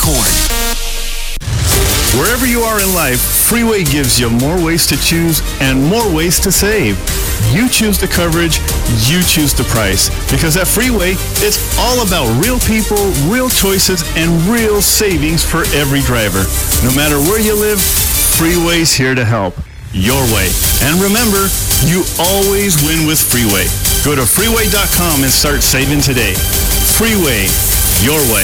Corn. Wherever you are in life, Freeway gives you more ways to choose and more ways to save. You choose the coverage, you choose the price. Because at Freeway, it's all about real people, real choices, and real savings for every driver. No matter where you live, Freeway's here to help. Your way. And remember, you always win with Freeway. Go to freeway.com and start saving today. Freeway, your way.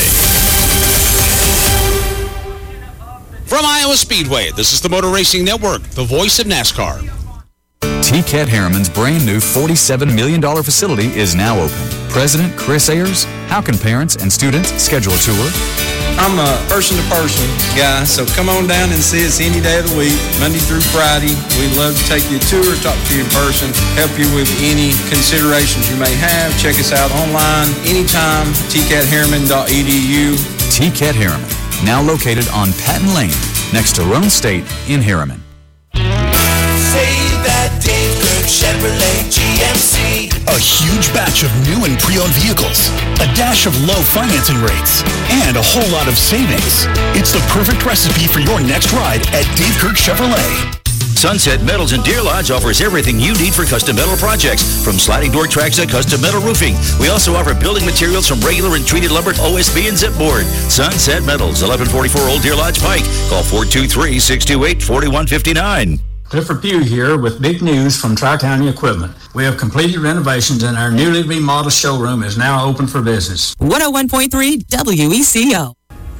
From Iowa Speedway, this is the Motor Racing Network, the voice of NASCAR. T-Cat Harriman's brand new $47 million facility is now open. President Chris Ayers, how can parents and students schedule a tour? I'm a person-to-person guy, so come on down and see us any day of the week, Monday through Friday. We'd love to take you a tour, talk to you in person, help you with any considerations you may have. Check us out online anytime, tcatharriman.edu. T-Cat Harriman, now located on Patton Lane, next to Roan State in Harriman. Save that Dave Kirk Chevrolet GMC. A huge batch of new and pre-owned vehicles, a dash of low financing rates, and a whole lot of savings. It's the perfect recipe for your next ride at Dave Kirk Chevrolet. Sunset Metals in Deer Lodge offers everything you need for custom metal projects, from sliding door tracks to custom metal roofing. We also offer building materials from regular and treated lumber, OSB, and zipboard. Sunset Metals, 1144 Old Deer Lodge Pike. Call 423-628-4159. Clifford Pugh here with big news from Tri-County Equipment. We have completed renovations and our newly remodeled showroom is now open for business. 101.3 WECO.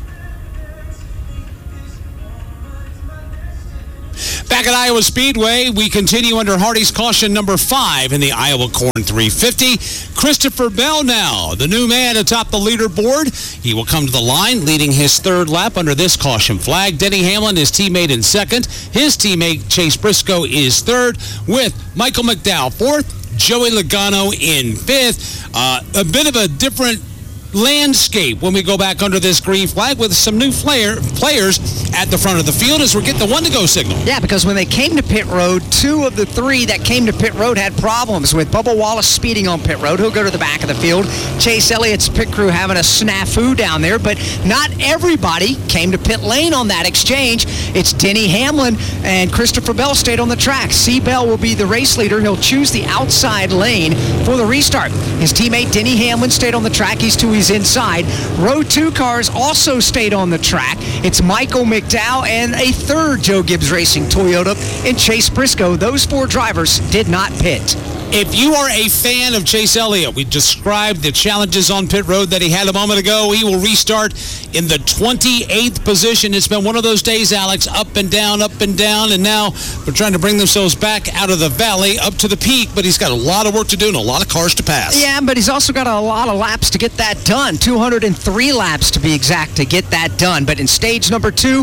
Back at Iowa Speedway, we continue under Hardy's caution number 5 in the Iowa Corn 350. Christopher Bell now, the new man atop the leaderboard. He will come to the line, leading his third lap under this caution flag. Denny Hamlin, his teammate, in second. His teammate, Chase Briscoe, is third, with Michael McDowell fourth, Joey Logano in fifth. A bit of a different landscape when we go back under this green flag with some new players at the front of the field as we're getting the one-to-go signal. Yeah, because when they came to pit road, 2 of the 3 that came to pit road had problems with Bubba Wallace speeding on pit road. He'll go to the back of the field. Chase Elliott's pit crew having a snafu down there, but not everybody came to pit lane on that exchange. It's Denny Hamlin and Christopher Bell stayed on the track. C. Bell will be the race leader. He'll choose the outside lane for the restart. His teammate Denny Hamlin stayed on the track. He's inside. Row 2 cars also stayed on the track. It's Michael McDowell and a third Joe Gibbs Racing Toyota and Chase Briscoe. Those 4 drivers did not pit. If you are a fan of Chase Elliott, we described the challenges on pit road that he had a moment ago. He will restart in the 28th position. It's been one of those days, Alex, up and down, and now we're trying to bring themselves back out of the valley up to the peak, but he's got a lot of work to do and a lot of cars to pass. Yeah, but he's also got a lot of laps to get that done. 203 laps to be exact to get that done. But in stage number 2,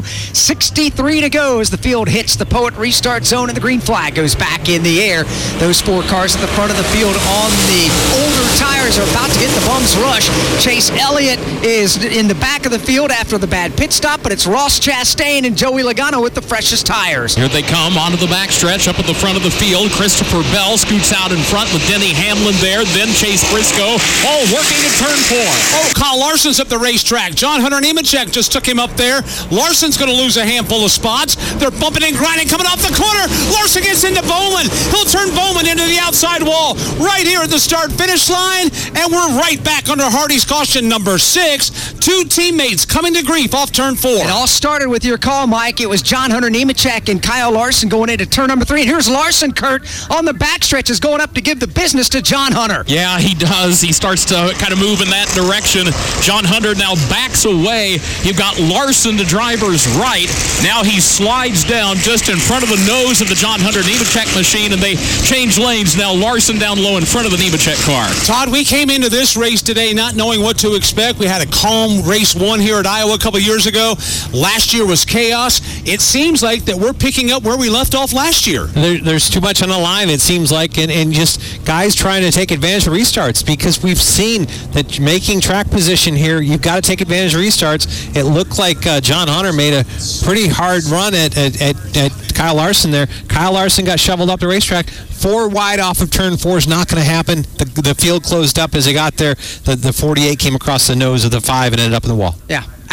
63 to go as the field hits the Poet restart zone and the green flag goes back in the air. Those 4 cars at the front of the field on the older tires are about to get the bum's rush. Chase Elliott is in the back of the field after the bad pit stop, but it's Ross Chastain and Joey Logano with the freshest tires. Here they come onto the backstretch up at the front of the field. Christopher Bell scoots out in front with Denny Hamlin there, then Chase Briscoe, all working at turn 4. Oh, Kyle Larson's at the racetrack. John Hunter Nemechek just took him up there. Larson's going to lose a handful of spots. They're bumping and grinding, coming off the corner. Larson gets into Bowman. He'll turn Bowman into the outside wall right here at the start-finish line, and we're right back under Hardy's caution number 6. 2 teammates coming to grief off turn 4. It all started with your call, Mike. It was John Hunter Nemechek and Kyle Larson going into turn number 3. And here's Larson, Kurt, on the backstretch is going up to give the business to John Hunter. Yeah, he does. He starts to kind of move in that direction. John Hunter now backs away. You've got Larson, the driver's right. Now he slides down just in front of the nose of the John Hunter Nemechek machine, and they change lanes. Now Larson down low in front of the Nemechek car. Todd, we came into this race today not knowing what to expect. We had a calm race 1 here at Iowa a couple years ago. Last year was chaos. It seems like that we're picking up where we left off last year. There's too much on the line, it seems like, and just guys trying to take advantage of restarts, because we've seen that making track position here, you've got to take advantage of restarts. It looked like John Hunter made a pretty hard run at Kyle Larson there. Kyle Larson got shoveled up the racetrack. 4 wide off of turn 4 is not going to happen. The field closed up as they got there. The 48 came across the nose of the 5 and ended up in the wall. Yeah,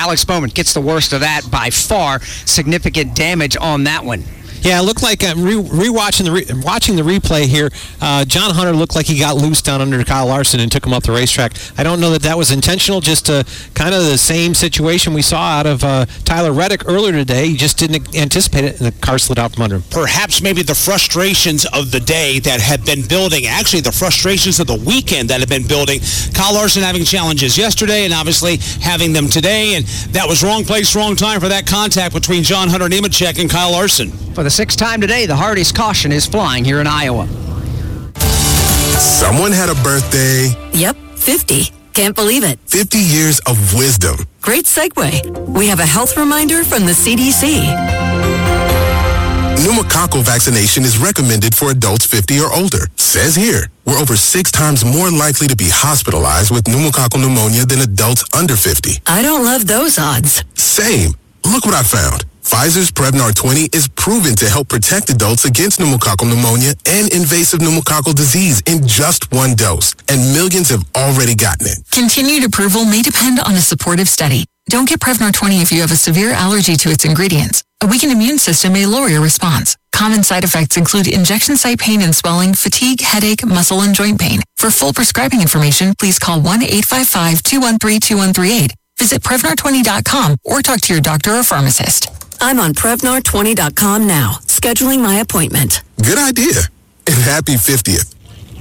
Alex Bowman gets the worst of that by far. Significant damage on that one. Yeah, it looked like watching the replay here. John Hunter looked like he got loose down under Kyle Larson and took him up the racetrack. I don't know that was intentional. Just kind of the same situation we saw out of Tyler Reddick earlier today. He just didn't anticipate it, and the car slid out from under him. Perhaps maybe the frustrations of the day that have been building, actually the frustrations of the weekend that have been building. Kyle Larson having challenges yesterday and obviously having them today, and that was wrong place, wrong time for that contact between John Hunter Nemechek and Kyle Larson. For the sixth time today, the Hardee's caution is flying here in Iowa. Someone had a birthday. Yep, 50. Can't believe it. 50 years of wisdom. Great segue. We have a health reminder from the CDC. Pneumococcal vaccination is recommended for adults 50 or older. Says here, we're over 6 times more likely to be hospitalized with pneumococcal pneumonia than adults under 50. I don't love those odds. Same. Look what I found. Pfizer's Prevnar 20 is proven to help protect adults against pneumococcal pneumonia and invasive pneumococcal disease in just 1 dose, and millions have already gotten it. Continued approval may depend on a supportive study. Don't get Prevnar 20 if you have a severe allergy to its ingredients. A weakened immune system may lower your response. Common side effects include injection site pain and swelling, fatigue, headache, muscle, and joint pain. For full prescribing information, please call 1-855-213-2138. Visit Prevnar20.com or talk to your doctor or pharmacist. I'm on Prevnar20.com now, scheduling my appointment. Good idea. And happy 50th.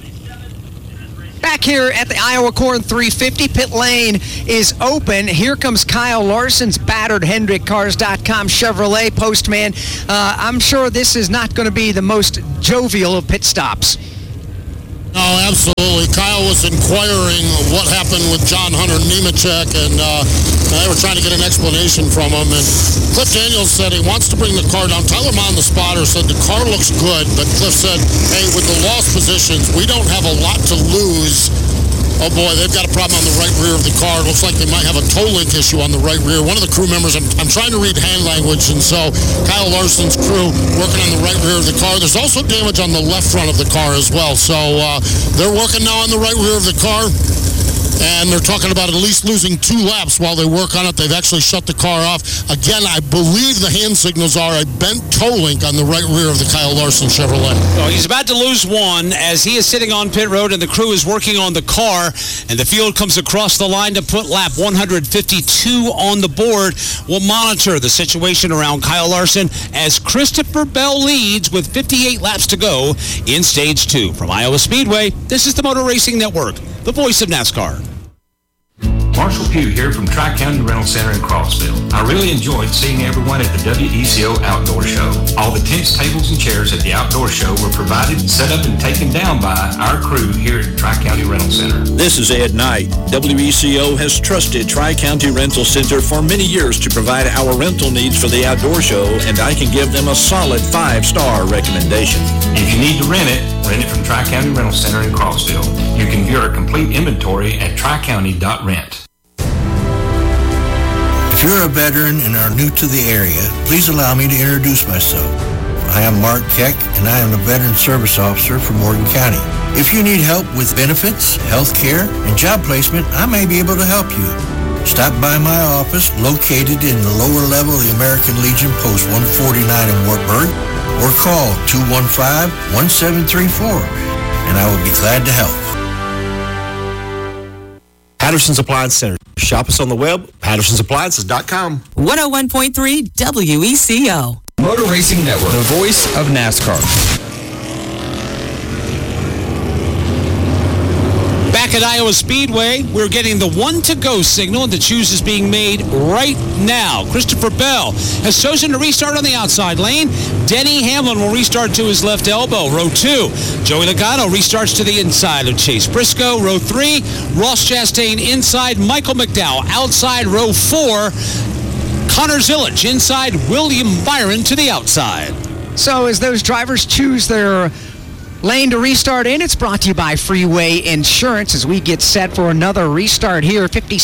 Back here at the Iowa Corn 350, pit lane is open. Here comes Kyle Larson's battered HendrickCars.com Chevrolet postman. I'm sure this is not going to be the most jovial of pit stops. No, absolutely. Kyle was inquiring what happened with John Hunter Nemechek, and they were trying to get an explanation from him. And Cliff Daniels said he wants to bring the car down. Tyler Mon, the spotter, said the car looks good, but Cliff said, hey, with the lost positions, we don't have a lot to lose. Oh, boy, they've got a problem on the right rear of the car. It looks like they might have a toe link issue on the right rear. One of the crew members, I'm trying to read hand language, and so Kyle Larson's crew working on the right rear of the car. There's also damage on the left front of the car as well. So they're working now on the right rear of the car, and they're talking about at least losing 2 laps while they work on it. They've actually shut the car off. Again, I believe the hand signals are a bent toe link on the right rear of the Kyle Larson Chevrolet. So he's about to lose 1 as he is sitting on pit road and the crew is working on the car, and the field comes across the line to put lap 152 on the board. We'll monitor the situation around Kyle Larson as Christopher Bell leads with 58 laps to go in stage 2. From Iowa Speedway, this is the Motor Racing Network, the voice of NASCAR. Marshall Pugh here from Tri-County Rental Center in Crossville. I really enjoyed seeing everyone at the WECO Outdoor Show. All the tents, tables, and chairs at the Outdoor Show were provided, set up, and taken down by our crew here at Tri-County Rental Center. This is Ed Knight. WECO has trusted Tri-County Rental Center for many years to provide our rental needs for the Outdoor Show, and I can give them a solid 5-star recommendation. If you need to rent it from Tri-County Rental Center in Crossville. You can view our complete inventory at tricounty.rent. If you're a veteran and are new to the area, please allow me to introduce myself. I am Mark Keck, and I am the Veteran Service Officer for Morgan County. If you need help with benefits, health care, and job placement, I may be able to help you. Stop by my office, located in the lower level of the American Legion, Post 149 in Wartburg, or call 215-1734, and I would be glad to help. Patterson's Appliance Center. Shop us on the web, pattersonsappliances.com. 101.3 WECO. Motor Racing Network, the voice of NASCAR. Back at Iowa Speedway, we're getting the 1-to-go signal, and the choose is being made right now. Christopher Bell has chosen to restart on the outside lane. Denny Hamlin will restart to his left elbow. Row 2, Joey Logano restarts to the inside of Chase Briscoe. Row 3, Ross Chastain inside, Michael McDowell outside. Row 4, Connor Zilic inside, William Byron to the outside. So as those drivers choose their Lane to restart in. It's brought to you by Freeway Insurance as we get set for another restart here.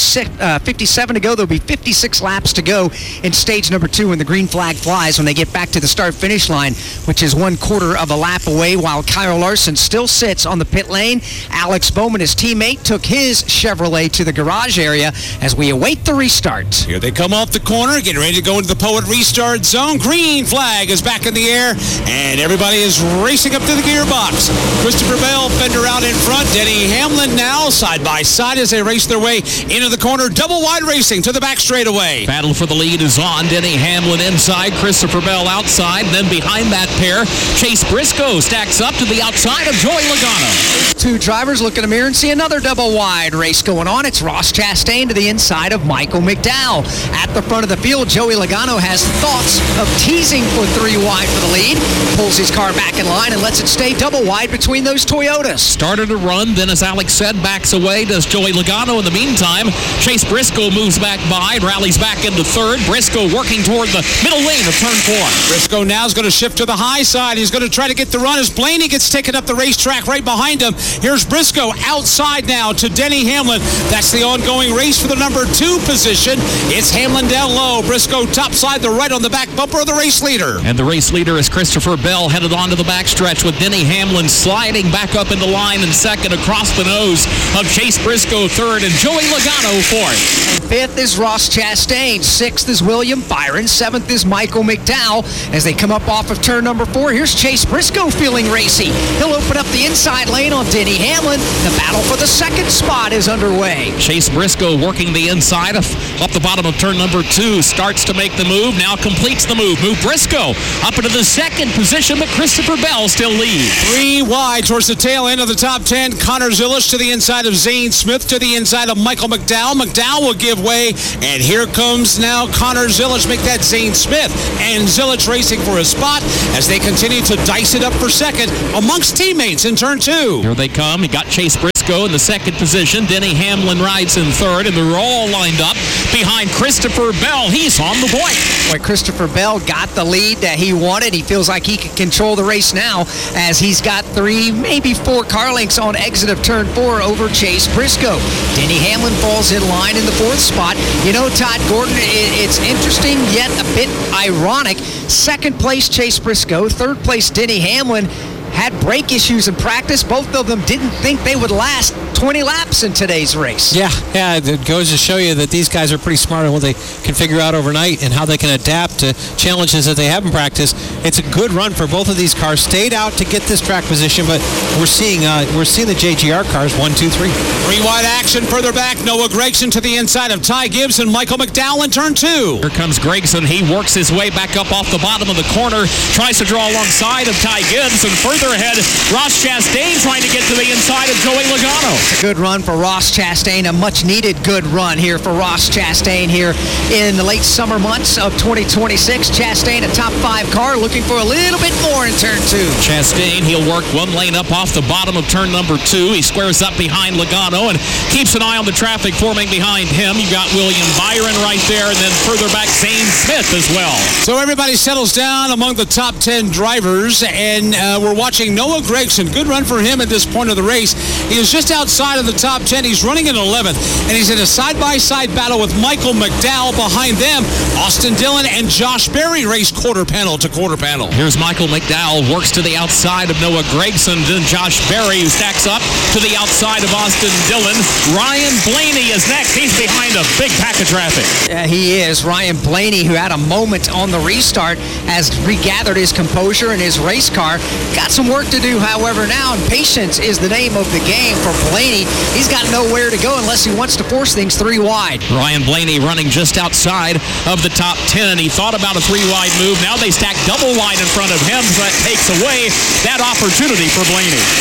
57 to go. There'll be 56 laps to go in stage number 2 when the green flag flies when they get back to the start-finish line, which is 1/4 of a lap away, while Kyle Larson still sits on the pit lane. Alex Bowman, his teammate, took his Chevrolet to the garage area as we await the restart. Here they come off the corner, getting ready to go into the Poet restart zone. Green flag is back in the air, and everybody is racing up to the gearbox. Christopher Bell, fender out in front. Denny Hamlin now side by side as they race their way into the corner. Double wide racing to the back straightaway. Battle for the lead is on. Denny Hamlin inside, Christopher Bell outside. Then behind that pair, Chase Briscoe stacks up to the outside of Joey Logano. Two drivers look in the mirror and see another double wide race going on. It's Ross Chastain to the inside of Michael McDowell. At the front of the field, Joey Logano has thoughts of teasing for 3 wide for the lead. Pulls his car back in line and lets it stay double wide between those Toyotas. Started to run, then as Alex said, backs away, does Joey Logano. In the meantime, Chase Briscoe moves back by, rallies back into third. Briscoe working toward the middle lane of turn 4. Briscoe now is going to shift to the high side. He's going to try to get the run as Blaney gets taken up the racetrack right behind him. Here's Briscoe outside now to Denny Hamlin. That's the ongoing race for the number 2 position. It's Hamlin down low. Briscoe topside, the right on the back bumper of the race leader. And the race leader is Christopher Bell, headed onto the backstretch with Denny Hamlin sliding back up in the line in second across the nose of Chase Briscoe third and Joey Logano fourth. 5th is Ross Chastain. 6th is William Byron. 7th is Michael McDowell. As they come up off of turn number 4, here's Chase Briscoe feeling racy. He'll open up the inside lane on Denny Hamlin. The battle for the second spot is underway. Chase Briscoe working the inside up the bottom of turn number 2. Starts to make the move. Now completes the move. Move Briscoe up into the second position, but Christopher Bell still leads. 3 wide towards the tail end of the top 10. Connor Zilisch to the inside of Zane Smith to the inside of Michael McDowell. McDowell will give way, and here comes now Connor Zilisch. Make that Zane Smith, and Zilisch racing for a spot as they continue to dice it up for second amongst teammates in turn 2. Here they come. He got Chase Briscoe in the second position. Denny Hamlin rides in third, and they're all lined up behind Christopher Bell. He's on the point. Boy, Christopher Bell got the lead that he wanted. He feels like he can control the race now as he's got 3, maybe 4 car lengths on exit of turn 4 over Chase Briscoe. Denny Hamlin falls in line in the 4th spot. You know, Todd Gordon, it's interesting yet a bit ironic. 2nd place Chase Briscoe, 3rd place Denny Hamlin had brake issues in practice. Both of them didn't think they would last 20 laps in today's race. Yeah, it goes to show you that these guys are pretty smart on what they can figure out overnight and how they can adapt to challenges that they have in practice. It's a good run for both of these cars. Stayed out to get this track position, but we're seeing the JGR cars 1, 2, 3. 3 wide action further back. Noah Gragson to the inside of Ty Gibbs and Michael McDowell in turn 2. Here comes Gragson. He works his way back up off the bottom of the corner, tries to draw alongside of Ty Gibbs, and further ahead, Ross Chastain trying to get to the inside of Joey Logano. It's a good run for Ross Chastain, a much-needed good run here for Ross Chastain here in the late summer months of 2026. Chastain, a top 5 car, looking for a little bit more in turn 2. Chastain, he'll work one lane up off the bottom of turn number 2. He squares up behind Logano and keeps an eye on the traffic forming behind him. You got William Byron right there, and then further back, Zane Smith as well. So everybody settles down among the top 10 drivers, and we're watching Noah Gragson. Good run for him at this point of the race. He is just outside of the top 10. He's running in 11th, and he's in a side-by-side battle with Michael McDowell. Behind them, Austin Dillon and Josh Berry race quarter panel to quarter panel. Here's Michael McDowell, works to the outside of Noah Gragson, then Josh Berry, who stacks up to the outside of Austin Dillon. Ryan Blaney is next. He's behind a big pack of traffic. Yeah, he is. Ryan Blaney, who had a moment on the restart, has regathered his composure in his race car. Got some work to do, however, now, and patience is the name of the game for Blaney. He's got nowhere to go unless he wants to force things 3 wide. Ryan Blaney running just outside of the top 10. He thought about a 3-wide move. Now they stack double wide in front of him, so that takes away that opportunity for Blaney.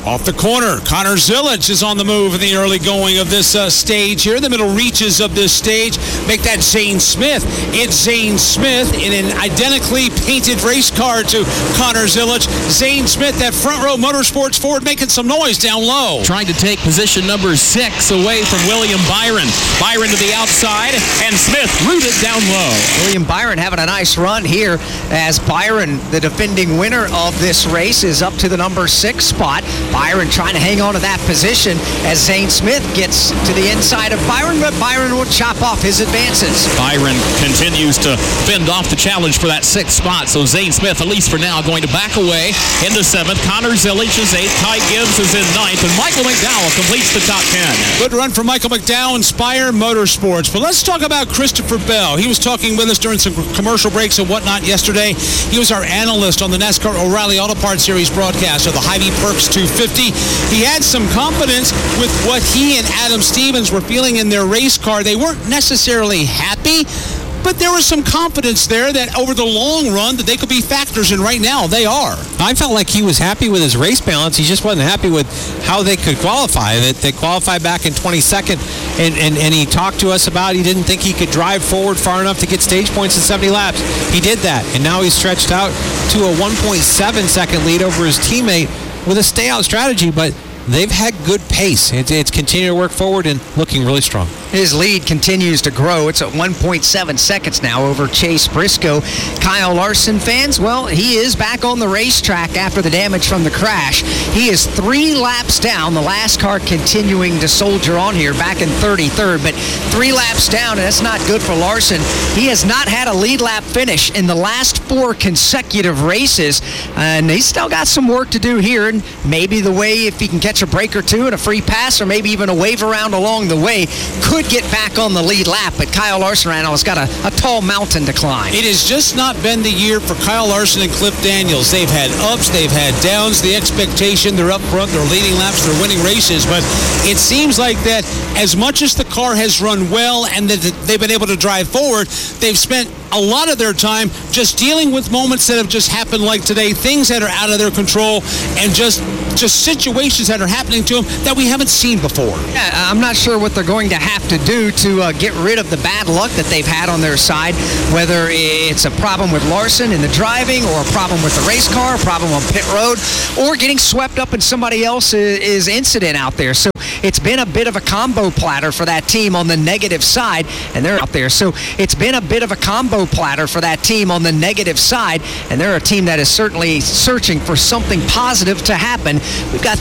Off the corner, Connor Zilic is on the move in the early going of this stage here. The middle reaches of this stage make that Zane Smith. It's Zane Smith in an identically painted race car to Connor Zilic. Zane Smith, that front row Motorsports Ford, making some noise down low. Trying to take position number 6 away from William Byron. Byron to the outside, and Smith rooted down low. William Byron having a nice run here as Byron, the defending winner of this race, is up to the number 6 spot. Byron trying to hang on to that position as Zane Smith gets to the inside of Byron, but Byron will chop off his advances. Byron continues to fend off the challenge for that 6th spot, so Zane Smith, at least for now, going to back away into 7th. Connor Zilic is 8th. Ty Gibbs is in 9th, and Michael McDowell completes the top 10. Good run for Michael McDowell and Spire Motorsports. But let's talk about Christopher Bell. He was talking with us during some commercial breaks and whatnot yesterday. He was our analyst on the NASCAR O'Reilly Auto Parts Series broadcast of the Hy-Vee Perks 250. He had some confidence with what he and Adam Stevens were feeling in their race car. They weren't necessarily happy, but there was some confidence there that over the long run that they could be factors, and right now they are. I felt like he was happy with his race balance. He just wasn't happy with how they could qualify. That they qualified back in 22nd, and he talked to us about he didn't think he could drive forward far enough to get stage points in 70 laps. He did that, and now he's stretched out to a 1.7 second lead over his teammate with a stay-out strategy, but they've had good pace. It's continuing to work forward and looking really strong. His lead continues to grow. It's at 1.7 seconds now over Chase Briscoe. Kyle Larson fans, well, he is back on the racetrack after the damage from the crash. He is 3 laps down. The last car continuing to soldier on here back in 33rd, but 3 laps down, and that's not good for Larson. He has not had a lead lap finish in the last 4 consecutive races, and he's still got some work to do here, and maybe the way, if he can catch a break or two and a free pass, or maybe even a wave around along the way, could get back on the lead lap, but Kyle Larson right now has got a tall mountain to climb. It has just not been the year for Kyle Larson and Cliff Daniels. They've had ups, they've had downs. The expectation, they're up front, they're leading laps, they're winning races, but it seems like that as much as the car has run well and that they've been able to drive forward, they've spent a lot of their time just dealing with moments that have just happened like today, things that are out of their control, and just situations that are happening to them that we haven't seen before. Yeah, I'm not sure what they're going to have to do to get rid of the bad luck that they've had on their side, whether it's a problem with Larson in the driving, or a problem with the race car, a problem on pit road, or getting swept up in somebody else's incident out there. So it's been a bit of a combo platter for that team on the negative side, and they're out there. So it's been a bit of a combo platter for that team on the negative side, and they're a team that is certainly searching for something positive to happen. We've got